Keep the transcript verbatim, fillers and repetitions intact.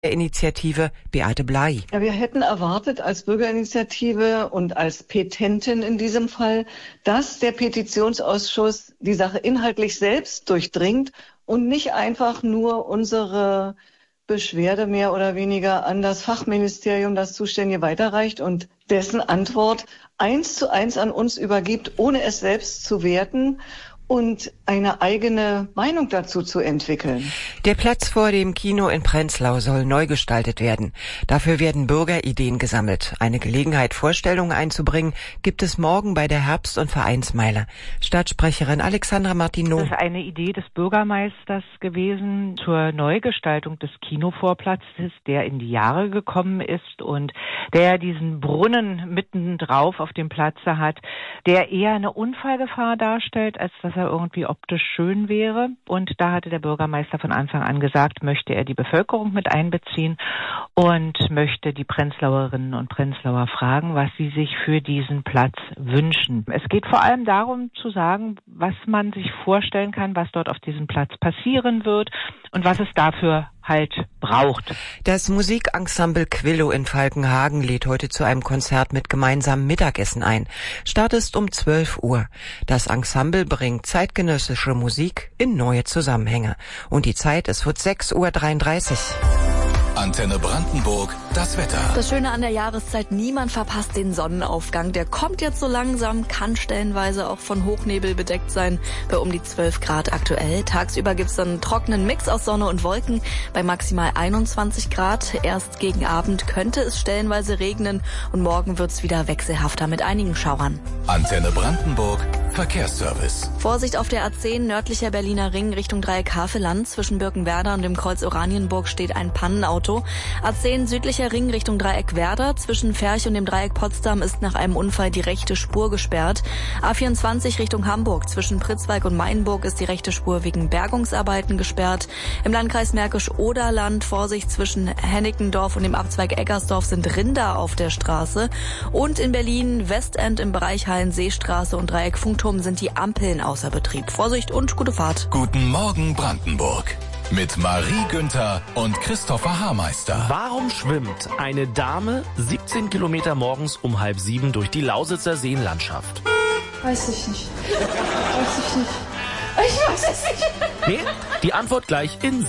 der Initiative Beate Blei. Ja, wir hätten erwartet als Bürgerinitiative und als Petentin in diesem Fall, dass der Petitionsausschuss die Sache inhaltlich selbst durchdringt und nicht einfach nur unsere Beschwerde mehr oder weniger an das Fachministerium, das Zuständige, weiterreicht und dessen Antwort eins zu eins an uns übergibt, ohne es selbst zu werten und eine eigene Meinung dazu zu entwickeln. Der Platz vor dem Kino in Prenzlau soll neu gestaltet werden. Dafür werden Bürgerideen gesammelt. Eine Gelegenheit, Vorstellungen einzubringen, gibt es morgen bei der Herbst- und Vereinsmeile. Stadtsprecherin Alexandra Martineau. Das ist eine Idee des Bürgermeisters gewesen zur Neugestaltung des Kinovorplatzes, der in die Jahre gekommen ist und der diesen Brunnen mitten drauf auf dem Platze hat, der eher eine Unfallgefahr darstellt, als dass er irgendwie optisch schön wäre. Und da hatte der Bürgermeister von Anfang an gesagt, möchte er die Bevölkerung mit einbeziehen und möchte die Prenzlauerinnen und Prenzlauer fragen, was sie sich für diesen Platz wünschen. Es geht vor allem darum zu sagen, was man sich vorstellen kann, was dort auf diesem Platz passieren wird und was es dafür halt braucht. Das Musikensemble Quillo in Falkenhagen lädt heute zu einem Konzert mit gemeinsamem Mittagessen ein. Start ist um zwölf Uhr. Das Ensemble bringt zeitgenössische Musik in neue Zusammenhänge. Und die Zeit, es wird sechs Uhr dreiunddreißig. Antenne Brandenburg, das Wetter. Das Schöne an der Jahreszeit, niemand verpasst den Sonnenaufgang. Der kommt jetzt so langsam, kann stellenweise auch von Hochnebel bedeckt sein, bei um die zwölf Grad aktuell. Tagsüber gibt's dann einen trockenen Mix aus Sonne und Wolken bei maximal einundzwanzig Grad. Erst gegen Abend könnte es stellenweise regnen und morgen wird's wieder wechselhafter mit einigen Schauern. Antenne Brandenburg, Verkehrsservice. Vorsicht auf der A zehn, nördlicher Berliner Ring Richtung Dreieck Havelland. Zwischen Birkenwerder und dem Kreuz Oranienburg steht ein Pannenauto. A zehn südlicher Ring Richtung Dreieck Werder. Zwischen Ferch und dem Dreieck Potsdam ist nach einem Unfall die rechte Spur gesperrt. A vierundzwanzig Richtung Hamburg. Zwischen Pritzwalk und Mainburg ist die rechte Spur wegen Bergungsarbeiten gesperrt. Im Landkreis Märkisch-Oderland Vorsicht zwischen Hennickendorf und dem Abzweig Eggersdorf sind Rinder auf der Straße. Und in Berlin Westend im Bereich Hallenseestraße und Dreieck Funkturm sind die Ampeln außer Betrieb. Vorsicht und gute Fahrt. Guten Morgen Brandenburg. Mit Marie Günther und Christopher Haarmeister. Warum schwimmt eine Dame siebzehn Kilometer morgens um halb sieben durch die Lausitzer Seenlandschaft? Weiß ich nicht. Weiß ich nicht. Ich weiß es nicht. Nee, die Antwort gleich in